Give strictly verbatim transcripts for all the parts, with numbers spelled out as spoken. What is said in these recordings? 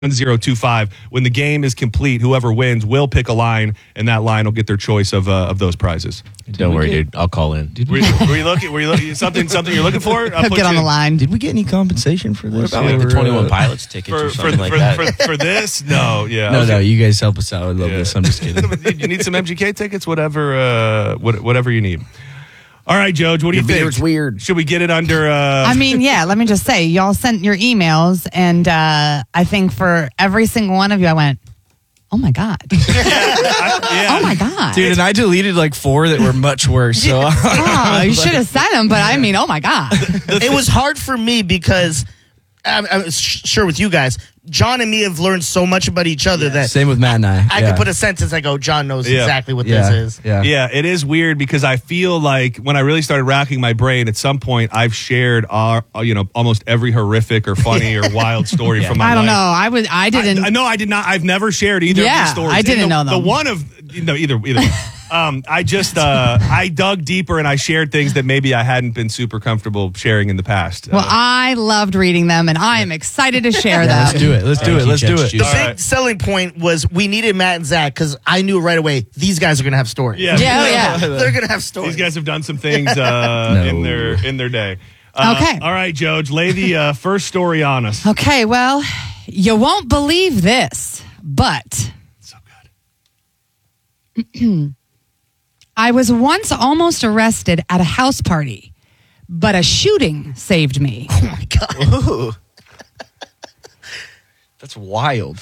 zero two five. When the game is complete, whoever wins will pick a line, and that line will get their choice of uh, of those prizes. Don't worry, get, dude. I'll call in. Were you, were you looking? Were you looking? Something? Something you're looking for? I'll get on you, the line. Did we get any compensation for this? What about like the twenty-one Pilots tickets for, or something for, like for, that? For, for this? No. Yeah. No, okay. no. You guys help us out. I love Yeah. this. I'm just kidding. You need some M G K tickets? Whatever. Uh, what, whatever you need. All right, Joj. What do you Your think? beard's weird. Should we get it under? Uh, I mean, yeah, let me just say, y'all sent your emails, and uh, I think for every single one of you, I went, oh my God. I, yeah. Oh my God. Dude, and I deleted like four that were much worse. So Oh, you should have sent them, but I mean, oh my God. It was hard for me because I'm, I'm sh- sure with you guys, John and me have learned so much about each other that same with Matt and I. I yeah. could put a sentence. I go, John knows Yeah. exactly what yeah. this is. Yeah. Yeah, it is weird because I feel like when I really started racking my brain, at some point I've shared, uh, you know, almost every horrific or funny or wild story from my I don't life. know. I was. I didn't. I, no, I did not. I've never shared either Yeah, of these stories. I didn't And the, know them. The one of you know either either. um, I just uh, I dug deeper and I shared things that maybe I hadn't been super comfortable sharing in the past. well, Uh, I loved reading them, and I am excited to share Yeah, let's them. do it. Let's do Thank it. you, Let's do Judge it. The Juice. big right. selling point was we needed Matt and Zach because I knew right away these guys are going to have stories. yeah, Yeah, yeah. They're going to have stories. These guys have done some things uh, No. in their in their day. Uh, Okay. All right, Joj, lay the uh, first story on us. Okay, well, you won't believe this, but So good. I was once almost arrested at a house party, but a shooting saved me. Oh my God. That's wild.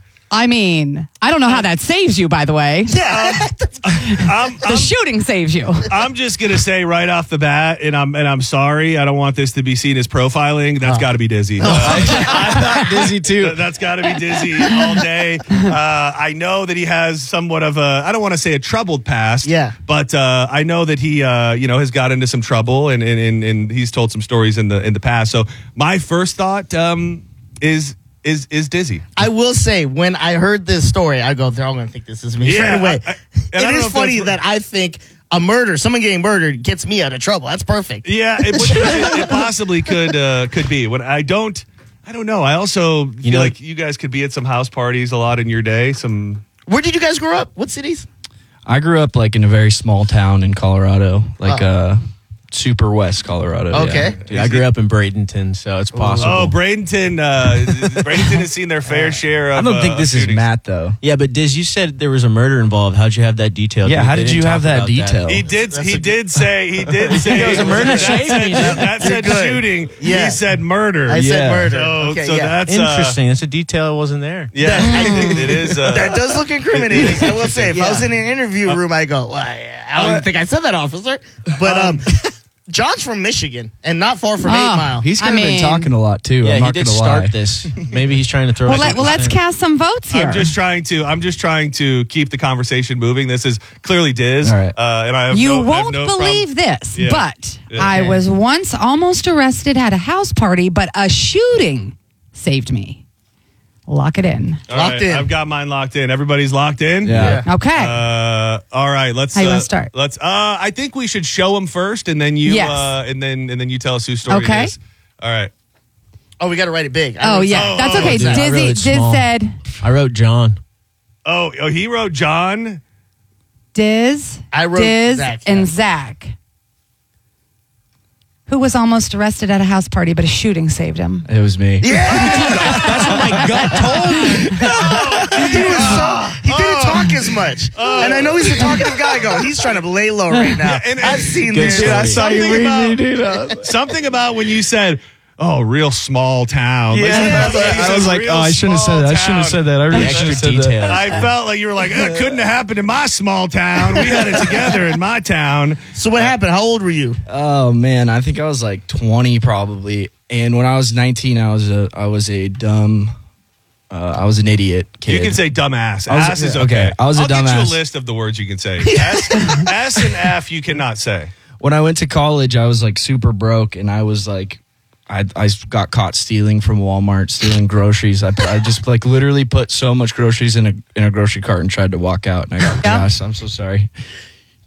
I mean, I don't know how that saves you, by the way. Yeah. I'm, The I'm, shooting saves you. I'm just gonna say right off the bat, and I'm and I'm sorry. I don't want this to be seen as profiling. That's got to be Dizzy. Uh, I'm not dizzy too. Th- That's got to be Dizzy all day. Uh, I know that he has somewhat of a, I don't want to say a troubled past. Yeah. But uh, I know that he, uh, you know, has got into some trouble and, and, and, and he's told some stories in the in the past. So my first thought um, is is is Dizzy. I will say, when I heard this story, I go, they're all going to think this is me Yeah, straight away. I- I- and I don't it know is if funny that's- that I think a murder, someone getting murdered, gets me out of trouble. That's perfect. Yeah, it, it, it possibly could uh, could be. When I don't, I don't know. I also feel know- like you guys could be at some house parties a lot in your day. Some Where did you guys grow up? What cities? I grew up like in a very small town in Colorado, like Oh. uh, super west Colorado. Okay. Yeah. Dude, I grew up in Bradenton, so it's possible. oh, Bradenton. Uh, Bradenton has seen their fair share I of. don't uh, think this is shootings. Matt though. Yeah, but Diz, you said there was a murder involved. How'd you have that detail? Yeah, Dude, how they did didn't you talk have that about detail? He did. He did say. He did say. It was a murder that shame. said, that said You're good. shooting. Yeah. He said murder. I said Yeah. murder. So, okay, so yeah. that's uh, Interesting. That's a detail that wasn't there. yeah, I think it is. Uh, That does look incriminating. I will say, if I was Yeah. in an interview room, I go, well, I, I don't think I said that, officer. But um, John's from Michigan and not far from Oh. Eight Mile. He's I kind of been mean- talking a lot too. Yeah, I'm he not did gonna start lie. this. Maybe he's trying to throw. Well, us let, off well the let's scent. cast some votes here. I'm just trying to. I'm just trying to keep the conversation moving. This is clearly Diz, All right. uh, and I have You no, I have won't no believe problem. this, Yeah. but Yeah. I Okay. was once almost arrested at a house party, but a shooting saved me. Lock it in. All Locked right, in. I've got mine locked in. Everybody's locked in. Yeah. Okay. Uh, all right, let's. How you uh, wanna start? Let's. Uh, I think we should show them first, and then you. Yes. Uh, and then and then you tell us whose story Okay. it is. All right. Oh, we got to write it big. I oh, wrote yeah. oh, That's oh, okay. dude, I wrote Dizzy, it Diz small. said, I wrote John. Oh, oh, he wrote John. Diz, I wrote Diz, Zach, and yeah. Zach, who was almost arrested at a house party, but a shooting saved him. It was me. That's what my gut told me. He, was so, he didn't talk as much. and I know he's a talkative guy. I go, he's trying to lay low right now. Yeah, and- I've seen Good this. story. I saw you Something read about- me, dude. Something about when you said, "Oh, real small town." Yeah, Like, that's what- he I said, was like, "Real oh, I shouldn't have said small that. I shouldn't have town." said that. I really The should have extra said that. details. I felt like you were like, "It couldn't have happened in my small town. We had it together in my town." So what happened? How old were you? Oh man, I think I was like twenty probably. And when I was nineteen, I was a I was a dumb, uh, I was an idiot kid. You can say dumbass. I was- Ass is yeah, okay. okay, I was a I'll get you dumbass. a list of the words you can say. S, S and F you cannot say. When I went to college, I was like super broke, and I was like, I I got caught stealing from Walmart, stealing groceries. I I just like literally put so much groceries in a in a grocery cart and tried to walk out, and I got Yeah. gosh, I'm so sorry.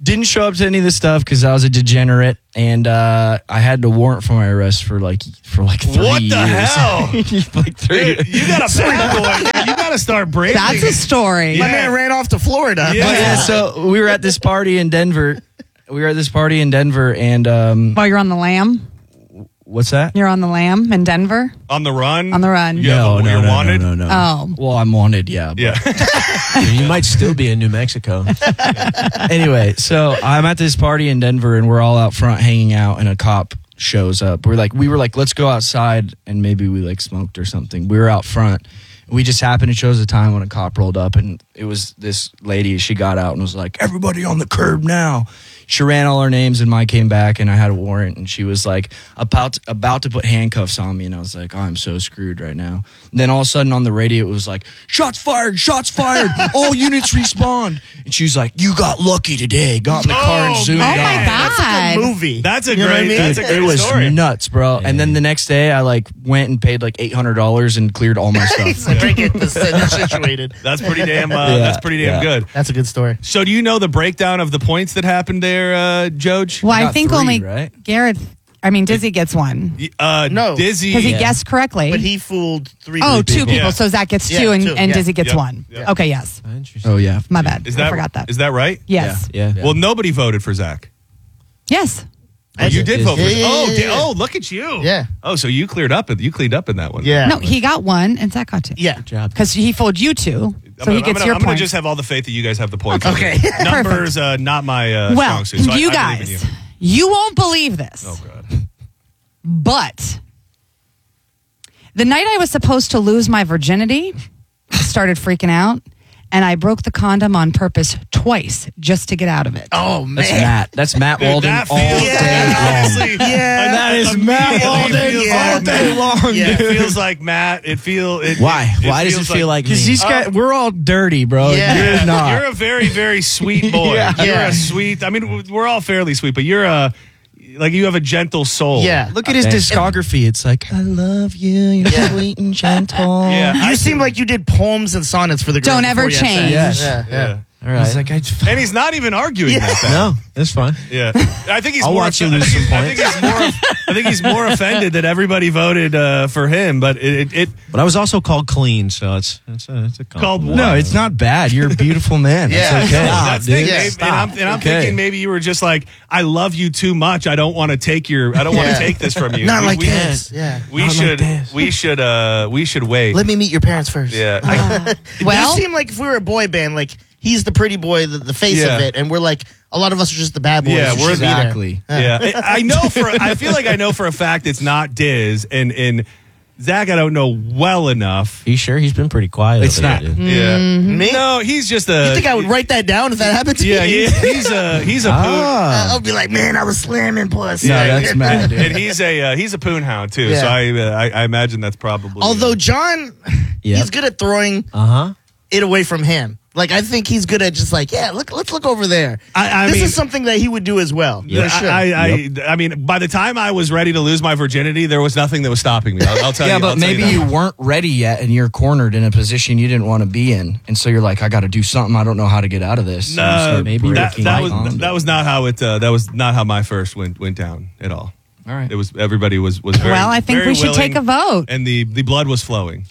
didn't show up to any of this stuff because I was a degenerate, and uh, I had a warrant for my arrest for like for like three What the years. hell? like three. Dude, you got a bad boy. You got to start breaking. That's a story. My Yeah. man ran off to Florida. Yeah. But yeah, so we were at this party in Denver. We were at this party in Denver, and um, While you're on the lam, what's that? you're on the lam in Denver. on the run. On the run. Yeah, no, but no, you're no, wanted. no, no, no. Oh, Well, I'm wanted, yeah. But Yeah. You might still be in New Mexico. anyway, so I'm at this party in Denver, and we're all out front hanging out, and a cop shows up. We're like, we were like, let's go outside, and maybe we like smoked or something. We were out front. We just happened to chose a time when a cop rolled up, and it was this lady. She got out and was like, everybody on the curb now. She ran all our names, and mine came back, and I had a warrant, and she was like about about to put handcuffs on me, and I was like, oh, I'm so screwed right now. And then all of a sudden on the radio, it was like, shots fired, shots fired, all units respond. And she was like, you got lucky today. Got in the car and Oh, zoomed man. oh my off. That's a God. good movie. That's a You know what I great. mean? That's a great It was story. nuts, bro. And then the next day, I like went and paid like eight hundred dollars and cleared all my He's stuff. like, "Right, get this uh, situated. That's pretty damn. Uh, Yeah, that's pretty damn yeah. good. That's a good story. So, do you know the breakdown of the points that happened there, uh, Joj? well, I got think three, only right? Garrett. I mean, Dizzy gets one Uh, No. Dizzy. because he Yeah. guessed correctly. But he fooled three oh, people. two people. Yeah. So Zach gets Yeah, two, and, two. and Yeah. Dizzy gets Yep. one. Yeah. Okay, yes. Interesting. Oh, yeah. My bad. Is that I forgot that. Is that right? Yes. Yeah. Well, nobody voted for Zach. Yes. Oh, you did vote for. Yeah, yeah, oh, yeah, di- yeah. oh, look at you. Yeah. Oh, so you cleared up. You cleaned up in that one. Yeah. No, he got one, and Zach got two. Yeah. Good job. Because he fooled you two, I'm so gonna, he gets I'm gonna, your I'm gonna points. just have all the faith that you guys have the points. Okay. Numbers, uh, not my uh, well, strong suit. So I- you I believe in guys, you. you won't believe this, Oh God. but the night I was supposed to lose my virginity, I started freaking out, and I broke the condom on purpose twice just to get out of it. Oh, man. That's Matt. That's Matt Dude, Walden that all feels- day yeah, long. honestly, Yeah. that is Matt Walden all day long, Yeah. It feels like Matt. It feel. It, Why? It, Why does it feels feel like, Because me? these guys, we're all dirty, bro. Yeah. You're Yeah, not. You're a very, very sweet boy. Yeah. You're Yeah. a sweet. I mean, we're all fairly sweet, but you're a like you have a gentle soul. Yeah. Look at his Thanks. discography. It's like, I love you. You're Yeah. sweet and gentle. Yeah. You I- seem like you did poems and sonnets for the girl Don't ever before you had change. sex. Yes. Yeah. Yeah. All right. He's like, I And he's not even arguing Yeah. like that. no, that's fine. Yeah, I think he's I'll more. watch you I lose think, some I think he's more. I think he's more offended that everybody voted uh, for him. But it, it, it But I was also called clean, so it's it's a, it's a called compliment. what? no, it's not bad. You're a beautiful man. Yeah. It's okay. Stop, That's the thing, dude. Dave. Stop. And I'm, and I'm Okay. thinking maybe you were just like, I love you too much. I don't want to take your. I don't want Yeah. to take this from you. Not we, like we, this. Yeah. We Not like should. this. we should. Uh, we should wait. Let me meet your parents first. yeah. I- Well, you seem like if we were a boy band, like he's the pretty boy, the, the face Yeah. of it, and we're like a lot of us are just the bad boys. Yeah, who we're should be there. exactly. yeah. I I know for. I feel like I know for a fact it's not Diz and and Zach. I don't know well enough. Are you sure? He's been pretty quiet. It's over not. there, dude. Yeah. Me? No, he's just a. You think I would write that down if that happened to Yeah, me? he, he's a he's a poon, Ah. I'll be like, man, I was slamming puss. No, that's Matt. dude. and he's a uh, he's a poon hound too. So Yeah. I, uh, I I imagine that's probably. Although John, Yep. he's good at throwing Uh huh. it away from him. Like I think he's good at just like, yeah, look, let's look over there. I, I this mean, is something that he would do as well. Yeah, For sure. I, I, I, I mean, by the time I was ready to lose my virginity, there was nothing that was stopping me. I'll, I'll tell Yeah, you. but I'll tell maybe you, you, that. weren't ready yet and you're cornered in a position you didn't want to be in. And so you're like, I got to do something. I don't know how to get out of this. So you No, start maybe that, breaking that was bond. that was not how it. Uh, that was not how my first went went down at all. All right. It was everybody was was very. well, I think very we should willing, take a vote. and the the blood was flowing.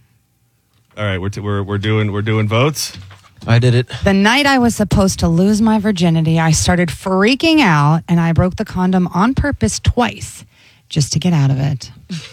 All right, we're t- we're we're doing we're doing votes. I did it. The night I was supposed to lose my virginity, I started freaking out, and I broke the condom on purpose twice just to get out of it.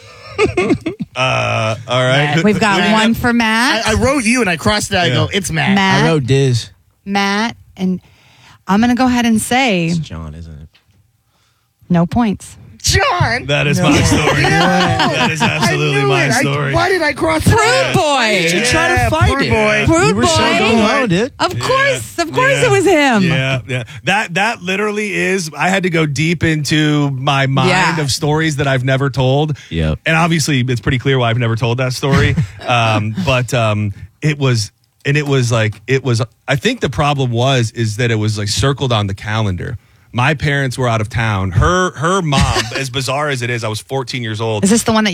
Uh, all right, We've got We- one for Matt. I, I wrote you and I crossed it out. I Yeah. go, it's Matt. Matt. I wrote Diz. Matt, and I'm going to go ahead and say It's John, isn't it? no points. John. That is my story. That is absolutely I knew my it. I- story. why did I cross it Prude out? boy. You try to fight poor it. boy. Prude You were boy. so gung-ho, dude. Of course. Of course Yeah. it was him. Yeah, yeah. That that literally is. I had to go deep into my mind Yeah. of stories that I've never told. Yep. And obviously, it's pretty clear why I've never told that story. um, but um, it was, and it was like it was. I think the problem was is that it was like circled on the calendar. My parents were out of town. Her her mom, as bizarre as it is, I was fourteen years old. Is this the one that you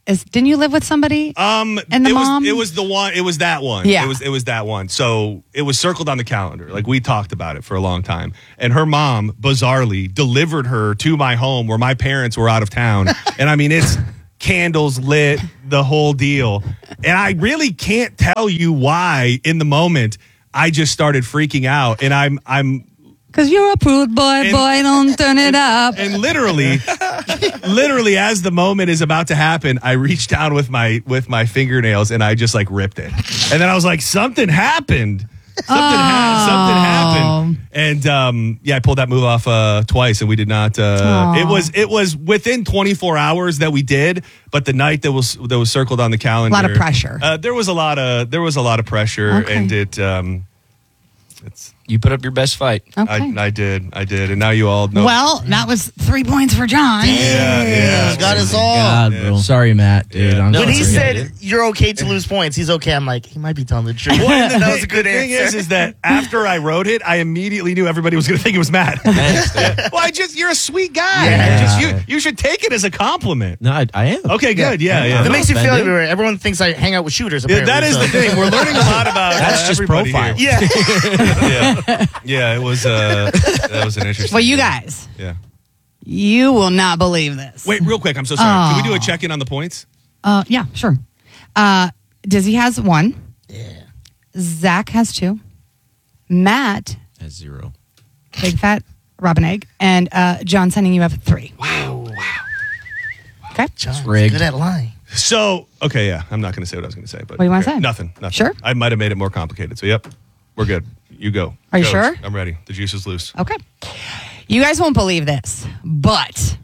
is didn't you live with somebody? Um, And the it mom? was it was the one. It was that one. Yeah. it was it was that one. So it was circled on the calendar. Like we talked about it for a long time. And her mom, bizarrely, delivered her to my home where my parents were out of town. And I mean, it's candles lit, the whole deal. And I really can't tell you why. In the moment, I just started freaking out, and I'm I'm. Because you're a prude boy, And- boy, don't turn it up. And literally, literally, as the moment is about to happen, I reached down with my with my fingernails and I just like ripped it. And then I was like, something happened. Something, ha- something happened. And um, yeah, I pulled that move off uh, twice, and we did not. Uh, Aw. it was it was within twenty-four hours that we did, but the night that was that was circled on the calendar, A lot of pressure. Uh, there was a lot of there was a lot of pressure, Okay. and it. Um, it's. You put up your best fight. Okay. I, I did, I did, and now you all know. Well, that was three points for John. yeah, yeah, He's got us all. God, Yeah. bro. Sorry, Matt, dude. Yeah. I'm No, When he sorry. said you're okay to lose points, he's okay. I'm like, he might be telling the truth. Well, and the, that was a good the thing answer. is, is that after I wrote it, I immediately knew everybody was going to think it was Matt. Thanks, dude. Well, I just you're a sweet guy. Yeah. Just, you you should take it as a compliment. No, I, I am. Okay, good. Yeah, yeah. that I'm makes you not feel offended. everywhere. Everyone thinks I hang out with shooters. Yeah, Apparently, that is so. the thing. We're learning a lot about That's uh, just everybody profile. here. Yeah. Yeah, yeah. It was uh, that was an interesting. Well, you guys, Yeah. you will not believe this. Wait, real quick. I'm so sorry. Can we do a check in on the points? Uh, yeah, sure. Uh, Dizzy has one. Yeah. Zach has two. Matt, At zero. big fat Robin egg, and uh, John sending you have three. Wow. Okay. John's rigged. good at lying. So, okay, yeah. I'm not going to say what I was going to say, but What do you wanna okay. say? Nothing. Nothing. Sure? I might have made it more complicated. So, yep, we're good. You go. Are you Go. sure? I'm ready. The juice is loose. Okay. You guys won't believe this, but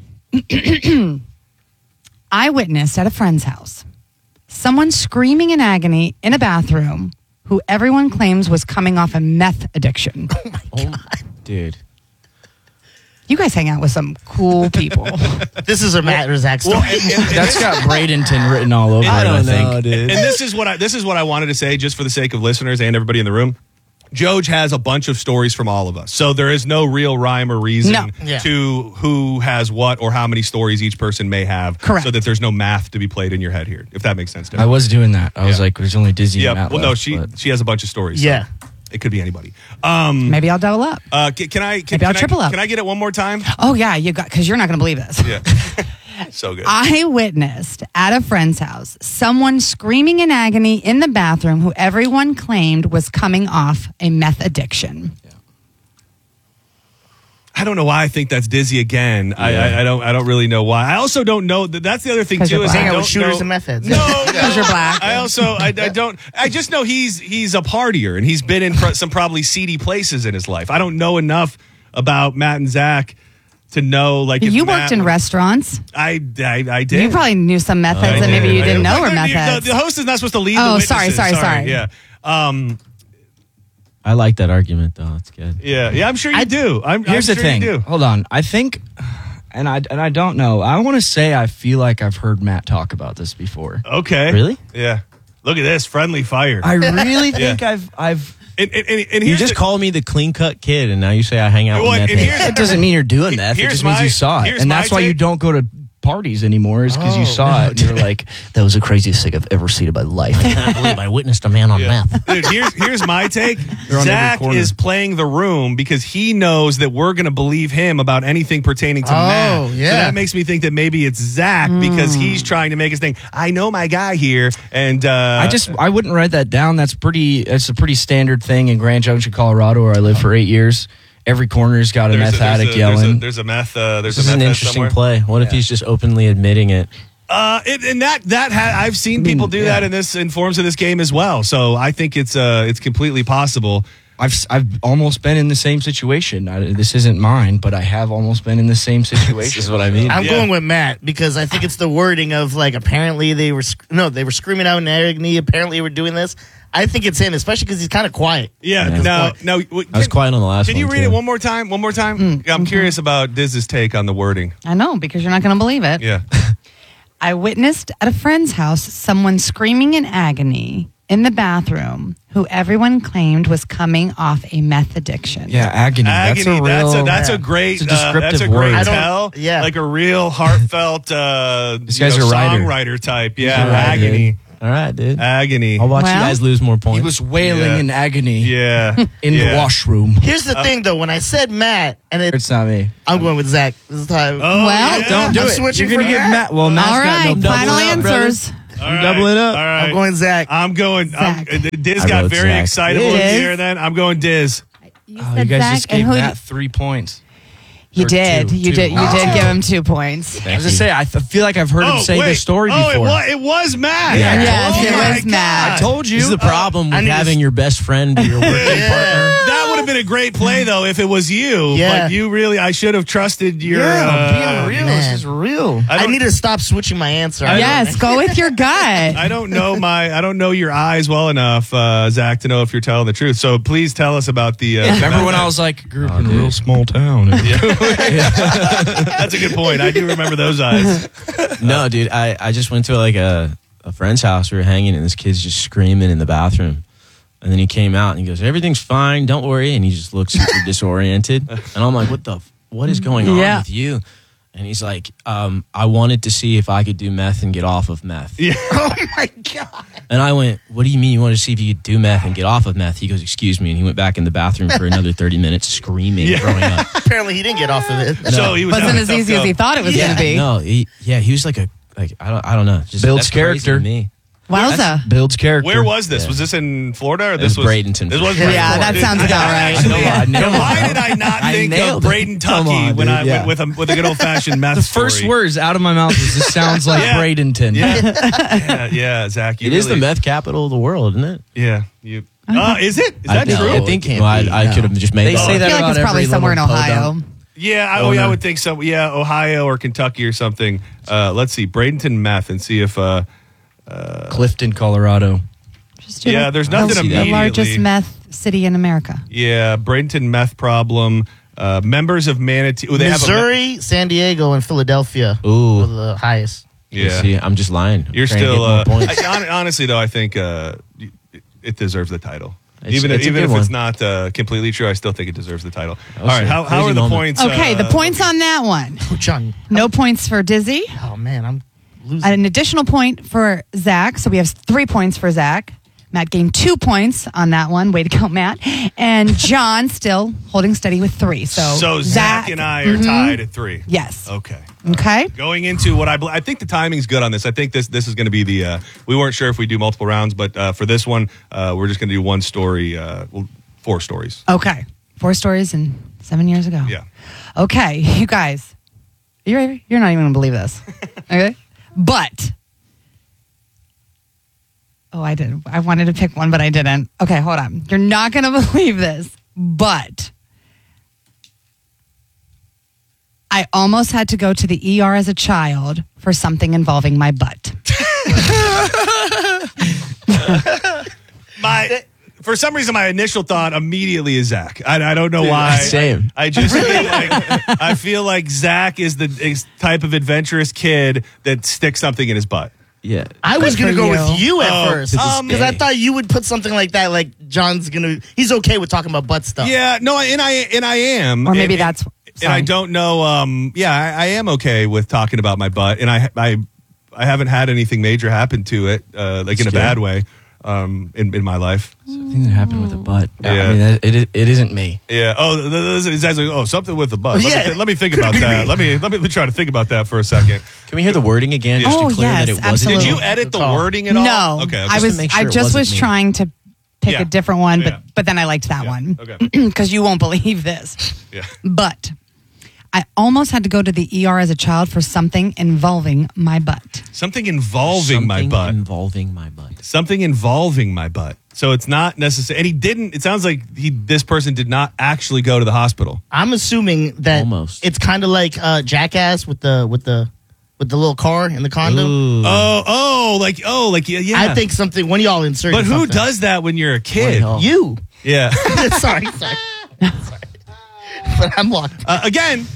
I witnessed at a friend's house someone screaming in agony in a bathroom who everyone claims was coming off a meth addiction. Oh, dude. You guys hang out with some cool people. This is a Matt or Zach story. Well, and, and- and That's this- got Bradenton written all over I it, I don't think. know, dude. and this is what I this is what I wanted to say, just for the sake of listeners and everybody in the room. Joj has a bunch of stories from all of us, so there is no real rhyme or reason No. Yeah. to who has what or how many stories each person may have. Correct. So that there's no math to be played in your head here, if that makes sense. I was doing that. I was Yeah. like, there's only Dizzy Yeah. and Matt Well, no, left, she but- she has a bunch of stories. so Yeah. it could be anybody. Um, Maybe I'll double up. uh, can, can I? Can, Maybe I'll can triple I, up. Can I get it one more time? Oh, yeah, you got, because you're not going to believe this. Yeah. So good. I witnessed at a friend's house someone screaming in agony in the bathroom who everyone claimed was coming off a meth addiction. I don't know why I think that's Dizzy again. I, I I don't I don't really know why. I also don't know that that's the other thing 'Cause too. you're Is black. I Hang out don't with shooters know- and meth heads. No, Because you're black. I also I, I don't I just know he's he's a partier and he's been in pro- some probably seedy places in his life. I don't know enough about Matt and Zach to know like if You Matt, worked in restaurants. I, I I did. You probably knew some meth heads I that maybe did. you I didn't did. know Well, were the- meth the, heads. the host is not supposed to lead Oh, the sorry, witnesses. sorry, sorry. Yeah. Um. I like that argument, though. It's good. Yeah. Yeah. I'm sure you do. I'm, Here's I'm the sure thing. You do. Hold on. I think, and I and I don't know. I want to say I feel like I've heard Matt talk about this before. Okay. Really? Yeah. Look at this friendly fire. I really Yeah. think I've I've. and, and, and, and You here's just the- called me the clean cut kid, and now you say I hang out Well, with and meth here's- heads. It doesn't mean you're doing that. It Here's just means my- you saw it, here's and my that's why you take. don't go to parties anymore. Is because you Oh, saw it and you're like, that was the craziest thing I've ever seen in my life. I can't believe I witnessed a man on Yeah. meth. Dude, here's here's my take. on every Zach corner. is playing the room because he knows that we're going to believe him about anything pertaining to Oh, Matt. So yeah. that makes me think that maybe it's Zach because he's trying to make us think, I know my guy here. And uh, I just I wouldn't write that down. That's pretty. It's a pretty standard thing in Grand Junction, Colorado, where I lived for eight years. Every corner's got a there's meth a, there's addict a, yelling. There's a, there's a meth. Uh, there's This a is meth an head interesting somewhere. play. What if he's just openly admitting it? Uh, it, and that that ha- I've seen people do yeah. that in this in forms of this game as well. So I think it's uh it's completely possible. I've I've almost been in the same situation. I, this isn't mine, but I have almost been in the same situation. This is what I mean. I'm Yeah. going with Matt because I think it's the wording of like apparently they were sc- no they were screaming out in agony. Apparently they were doing this. I think it's him, especially because he's kind of quiet. Yeah. Yeah. Now now w- I was can- quiet on the last Can one. you read too. it one more time? One more time. I'm curious about Diz's take on the wording. I know, because you're not going to believe it. Yeah. I witnessed at a friend's house someone screaming in agony in the bathroom who everyone claimed was coming off a meth addiction? Yeah, agony. Agony. That's a real. That's a, that's yeah. a great. It's a uh, that's a descriptive great word. I don't- tell. yeah. Like a real heartfelt. Uh, This you guy's know, a writer. songwriter type. Yeah, All right, agony. dude. All right, dude. Agony. I'll watch Well, you guys lose more points. He was wailing Yeah. in agony Yeah. in yeah. the washroom. Here's the thing, though. When I said Matt, and it, It's not me. I'm going with Zach this time. Oh, Well, yeah. Don't do I'm it. switching You're gonna for give Matt. Matt. Well, Matt's All got right, no final double up, answers. All I'm doubling up. All right. I'm going Zach. I'm going. I'm, Zach. Diz I got wrote very Zach. excitable Diz. here. Then I'm going Diz. You Oh, said you guys Zach, just and gave who Matt three points. You Or did. two, you two. did. You Oh. did give him two points. I was just saying, I th- feel like I've heard him say wait. this story oh, before. It was, it was Matt. Yeah. Yes, oh it my was Matt. God. I told you. This is the problem I with need to having s- your best friend be your working Yeah. partner. That would have been a great play though if it was you. Yeah. But you really, I should have trusted your. yeah, uh, being real. man. This is real. I I, don't- need to stop switching my answer. I don't- Yes, go with your gut. I don't know my. I don't know your eyes well enough, uh, Zach, to know if you're telling the truth. So please tell us about the. Uh, Remember when I was like, grew up Oh, in a dude. real small town? That's a good point. I do remember those eyes. No, dude, I, I just went to like a, a friend's house. We were hanging, and this kid's just screaming in the bathroom. And then he came out and he goes, "Everything's fine, don't worry." And he just looks super disoriented. And I'm like, "What the? F- what is going on Yeah. with you?" And he's like, um, "I wanted to see if I could do meth and get off of meth." Yeah. Oh my god! And I went, "What do you mean you wanted to see if you could do meth and get off of meth?" He goes, "Excuse me." And he went back in the bathroom for another thirty minutes screaming, Yeah. throwing up. Apparently, he didn't get off of it. So he was Wasn't having a as tough easy as go. he thought it was yeah, going to be. no, he, yeah, he was like a like I don't I don't know. Just Builds that's crazy character. to me. Wowza. Builds character. Where was this? Yeah. Was this in Florida or It this was Bradenton. This was Yeah, Bradenton. that sounds I- about I right. actually- I nailed it. Why did I not I think of nailed it. Braden Come Tucky on, when dude, I yeah. with, with a with a good old fashioned meth The first story? words out of my mouth was, "This sounds like Yeah. Bradenton." Yeah, yeah, yeah, Zach. You It is the really- meth capital of the world, isn't it? Yeah, you. Uh, is it? Is I that think, true? I think It can't well, I, be, I no. could have just made They that say up. that I feel like about it's probably every somewhere in little Ohio. podunk. Yeah, I, Oh, oh, yeah, I no. would think so. Yeah, Ohio or Kentucky or something. Uh, let's see, Bradenton meth, and see if. Uh, Clifton, Colorado. Just do Yeah, it. there's The- nothing The immediately. largest meth city in America. yeah, Bradenton meth problem. Uh, members of Manatee. Oh, they have a, Missouri, San Diego, and Philadelphia Ooh. were the highest. yeah. See, I'm just lying. You're Trying to still. get more Uh, points. I, hon- honestly, though, I think uh, it deserves the title. It's- even it's a even good if it's one. not uh, completely true, I still think it deserves the title. All was right, a how, how crazy are the moment. points? Okay, the uh, points on that one. John. No points for Dizzy. Oh man, I'm losing. An additional point for Zach. So we have three points for Zach. Matt gained two points on that one. Way to go, Matt. And John still holding steady with three. So, So Zach and I are Mhm. tied at three. Yes. Okay. Okay. Going into what I bel- I think the timing's good on this. I think this this is going to be the. Uh, we weren't sure if we do multiple rounds, but uh, for this one, uh, we're just going to do one story. Uh, well, four stories. Okay. Four stories and seven years ago. Yeah. Okay, you guys. You're you're not even gonna believe this. Okay. But oh, I did. I wanted to pick one, but I didn't. Okay, hold on. You're not gonna believe this, but I almost had to go to the E R as a child for something involving my butt. My. For some reason, my initial thought immediately is Zach. I, I don't know why. Same. I, I just feel like I feel like Zach is the is type of adventurous kid that sticks something in his butt. Yeah. I was Good gonna for go you. with you at Oh, first to this because I day. thought you would put something like that. Like John's gonna, he's okay with talking about butt stuff. Yeah, no, and I and I am, Or maybe and, that's- And I sorry. don't know. Um, yeah, I, I am okay with talking about my butt, and I I I haven't had anything major happen to it, uh, like in a That's good. bad way, um, in in my life. Something that happened with a butt. Yeah. I mean, that, it, it isn't me. Yeah. Oh, th- th- this is actually, oh, something with the butt. Let, Yeah. me, th- let me think about that. Let me let me try to think about that for a second. Can we hear the wording again? Just Oh, to clear yes, that it wasn't. absolutely. Did you Good edit the call. wording at all? No, Okay. I just to was. make sure I it just wasn't was me. trying to pick Yeah. a different one, but Yeah. but then I liked that Yeah. one. Okay. Because you won't believe this. Yeah. But I almost had to go to the E R as a child for something involving my butt. Something involving my Something butt. Involving my butt. Something involving my butt. So it's not necessary. And he didn't. It sounds like he. This person did not actually go to the hospital. I'm assuming that Almost. it's kind of like uh, Jackass with the with the with the little car in the condo. Ooh. Oh, oh, like oh, like yeah, yeah. I think something when y'all insert. But who something. does that when you're a kid? Well, You. Yeah. sorry, sorry, sorry. But I'm locked. Uh, again,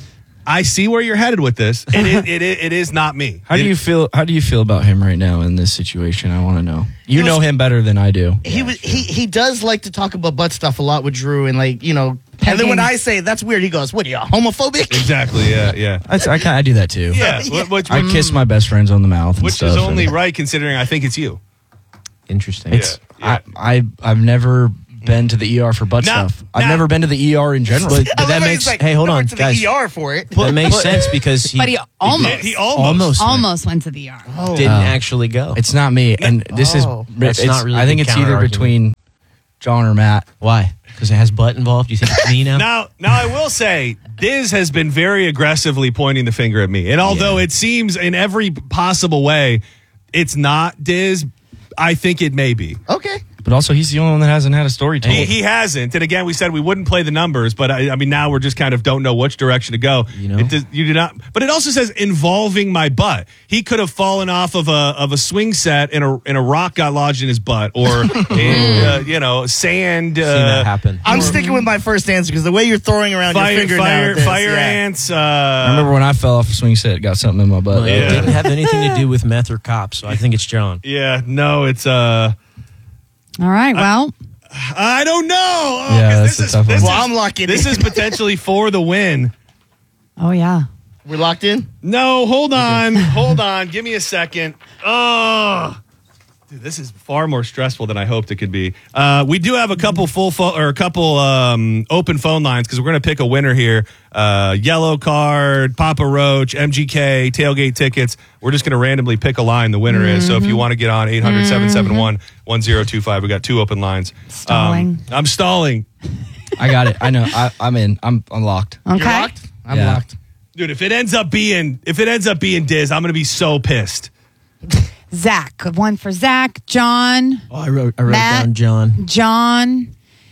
I see where you're headed with this. It is, it, it, it is not me. How do It- you feel? How do you feel about him right now in this situation? I want to know. You was- know him better than I do. He was he he does like to talk about butt stuff a lot with Drew and like you know. And then Pegging. when I say that's weird, he goes, "What are you homophobic?" Exactly. Yeah. Yeah. I, I, kinda- I do that too. Yeah. Which, which, I kiss my best friends on the mouth, and which stuff, is only and right considering I think it's you. Interesting. It's Yeah, I, I I've never been to the E R for butt Now- stuff. I've now- never been to the E R in general. But, I but love that how makes he's like, hey, hold "No, on, it's to guys. the E R for it. That makes sense because he But he almost, He, he almost. almost went. almost went to the E R. didn't Oh. actually go. It's not me, and this is. Oh. That's it's, not really I think the it's either counter-argument. between John or Matt. Why? Because it has butt involved. You think it's me now? Now, now I will say, Diz has been very aggressively pointing the finger at me, and although it seems in every possible way, it's not Diz. I think it may be. Okay. But also, he's the only one that hasn't had a story told. He, he hasn't, and again, we said we wouldn't play the numbers, but I, I mean, now we're just kind of don't know which direction to go. You know? it does, you do not. But it also says involving my butt. He could have fallen off of a of a swing set, and a and a rock got lodged in his butt, or in, uh, you know, sand. Uh, Seen that happen. I'm sticking with my first answer because the way you're throwing around Fire, your finger fire, now, this, fire yeah. ants. Uh, I remember when I fell off a swing set, got something in my butt. Well, Yeah. It didn't have anything to do with meth or cops, so I think it's John. yeah, no, it's uh, All right. Well, I don't know. Oh, Yeah, 'cause that's this a is, tough this one. Well, is- I'm locking This in. is potentially for the win. oh yeah. We're locked in. No, hold on. Hold on. Give me a second. Oh. Dude, this is far more stressful than I hoped it could be. Uh, we do have a couple full phone or a couple um, open phone lines because we're going to pick a winner here. Uh, Yellow Card, Papa Roach, M G K, Tailgate Tickets. We're just going to randomly pick a line the winner is. So if you want to get on eight hundred, seven seven one, one zero two five, we got two open lines. Stalling. Um, I'm stalling. I got it. I know. I, I'm in. I'm unlocked. Okay. You're locked. I'm Yeah. locked. Dude, if it ends up being if it ends up being Diz, I'm going to be so pissed. Zach. One for Zach. John. Oh, I wrote, I wrote Matt. down John. John.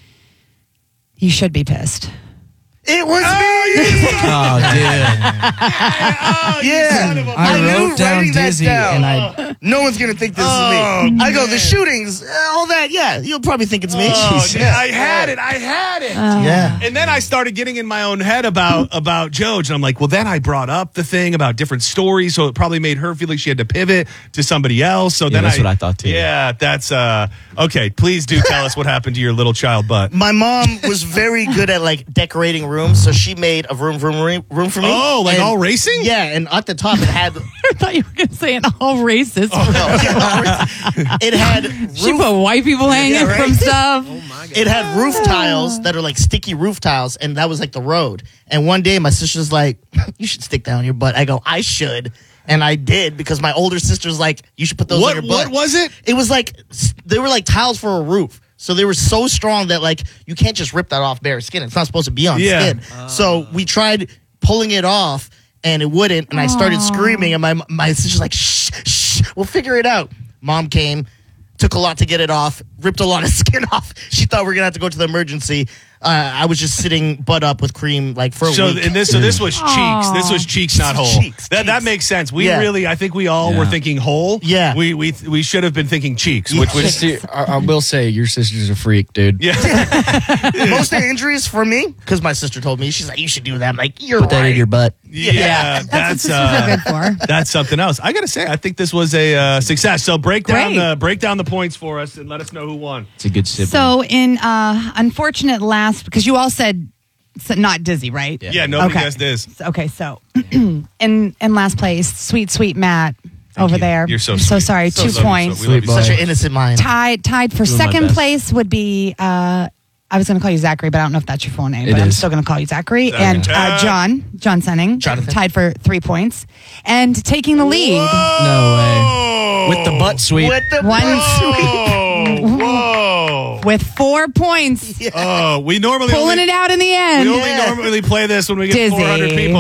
You should be pissed. It was me. Oh, dude. Oh, you Yeah. son of a- I knew wrote down writing that Dizzy, down. and I. No one's gonna think this Oh, is me. I go the man. shootings, uh, all that. Yeah, you'll probably think it's me. Oh, yeah. I had it. I had it. Yeah. And then I started getting in my own head about about Joj, and I'm like, well, then I brought up the thing about different stories, so it probably made her feel like she had to pivot to somebody else. So then that's I, what I thought, too. Yeah, that's uh okay. Please do tell us what happened to your little child butt. My mom was very good at like decorating rooms, so she made a room room room, room for me. Oh, like And- all racing? Yeah, and at the top it had I thought you were going to say an all racist. it had She roof, put white people hanging Yeah, right. from stuff. it had roof tiles that are like sticky roof tiles, and that was like the road. And one day my sister's like, "You should stick down your butt." I go, "I should." And I did because my older sister's like, "You should put those What on your butt." what was it? It was like they were like tiles for a roof. So they were so strong that like you can't just rip that off bare skin. It's not supposed to be on Yeah. skin. So we tried pulling it off and it wouldn't. And I started screaming and my my sister's like, shh, shh, we'll figure it out. Mom came, took a lot to get it off, ripped a lot of skin off. She thought we were gonna have to go to the emergency. Uh, I was just sitting butt up with cream like for a So week. and this so this was cheeks. This was cheeks, not whole. Cheeks, that that cheeks. makes sense. We Yeah. really, I think we all Yeah. were thinking whole. Yeah. We we we should have been thinking cheeks, which was Sister, I, I will say your sister's a freak, dude. yeah. Most of the injuries for me because my sister told me. She's like, you should do that. I'm like, you're Put that right. in your butt. Yeah, That's, that's what uh, sisters are good for. that's something else. I gotta say, I think this was a uh, success. So break down Great. the break down the points for us and let us know who won. It's a good sibling. So, in uh, unfortunate last, because you all said so not Dizzy, right? Yeah, nobody Okay. guessed this. Okay, so in in last place, sweet sweet Matt over you. there. You're so I'm so sweet. sorry, So two love you so- points. we love you so Such much. an innocent mind. Tied tied for Doing my second best. place would be. Uh, I was going to call you Zachary, but I don't know if that's your full name. It but I'm is. still going to call you Zachary. Zachary. And uh, John, John Senning, Jonathan. tied for three points. And taking the lead, No way. With the butt sweep. With the One- Whoa! Whoa! with four points, Oh, we normally pulling only, it out in the end. we only normally play this when we get Dizzy. four hundred people.